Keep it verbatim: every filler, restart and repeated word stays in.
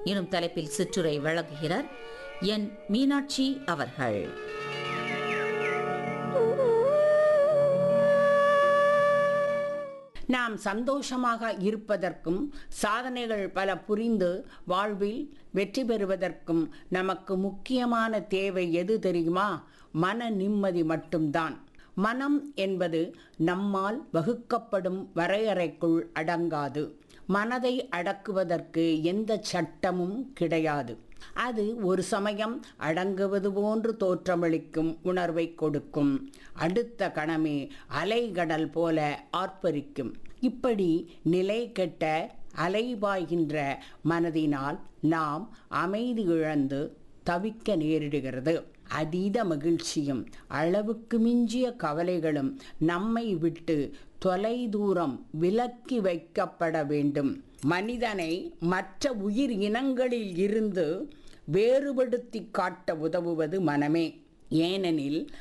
எனும் தலைப்பில் சிற்றுரை வழங்குகிறார் என் மீனாட்சி அவர்கள். நாம் சந்தோஷமாக இருப்பதற்கும் சாதனைகள் பல புரிந்து வாழ்வில் வெற்றி பெறுவதற்கும் நமக்கு முக்கியமான தேவை எது தெரியுமா? மன நிம்மதி மட்டும்தான். மனம் என்பது நம்மால் வகுக்கப்படும் வரையறைக்குள் அடங்காது. மனதை அடக்குவதற்கு எந்த சட்டமும் கிடையாது. அது ஒரு சமயம் அடங்குவது போன்று தோற்றமளிக்கும் உணர்வை கொடுக்கும். அடுத்த கணமே அலைகடல் போல ஆர்ப்பரிக்கும். இப்படி நிலை கெட்ட அலைபாய்கின்ற மனதினால் நாம் அமைதி இழந்து தவிக்க நேரிடுகிறது. அதீத மகிழ்ச்சியும் அளவுக்கு மிஞ்சிய கவலைகளும் நம்மை விட்டு தொலை தூரம் விலக்கி வைக்கப்பட வேண்டும். மனிதனை மற்ற உயிர் இனங்களில் இருந்து வேறுபடுத்தி காட்ட உதவுவது மனமே. ஏனெனில்